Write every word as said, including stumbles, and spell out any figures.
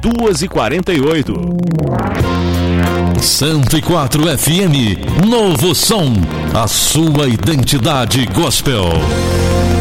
duas e quarenta e oito. cento e quatro F M, Novo Som, a sua identidade gospel.